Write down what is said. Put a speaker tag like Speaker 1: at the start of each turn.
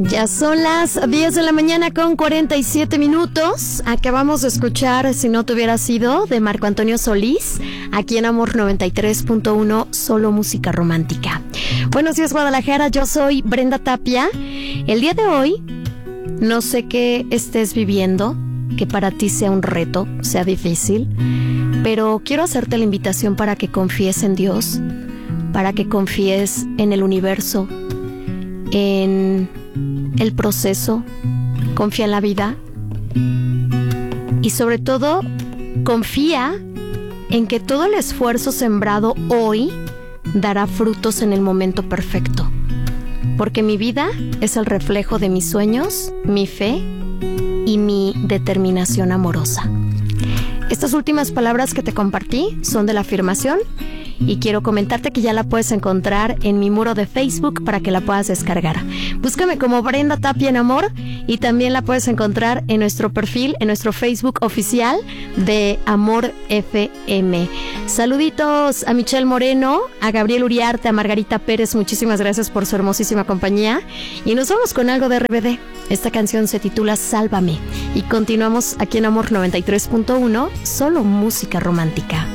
Speaker 1: Ya son las 10 de la mañana con 47 minutos. Acabamos de escuchar Si no te hubiera sido, de Marco Antonio Solís, aquí en Amor 93.1, solo música romántica. Buenos días, Guadalajara, yo soy Brenda Tapia. El día de hoy, no sé qué estés viviendo, que para ti sea un reto, sea difícil, pero quiero hacerte la invitación para que confíes en Dios, para que confíes en el universo, en el proceso, confía en la vida y sobre todo confía en que todo el esfuerzo sembrado hoy dará frutos en el momento perfecto, porque mi vida es el reflejo de mis sueños, mi fe y mi determinación amorosa. Estas últimas palabras que te compartí son de la afirmación y quiero comentarte que ya la puedes encontrar en mi muro de Facebook para que la puedas descargar. Búscame como Brenda Tapia en Amor y también la puedes encontrar en nuestro perfil, en nuestro Facebook oficial de Amor FM. Saluditos a Michelle Moreno, a Gabriel Uriarte, a Margarita Pérez, muchísimas gracias por su hermosísima compañía. Y nos vamos con algo de RBD. Esta canción se titula Sálvame y continuamos aquí en Amor 93.1, solo música romántica.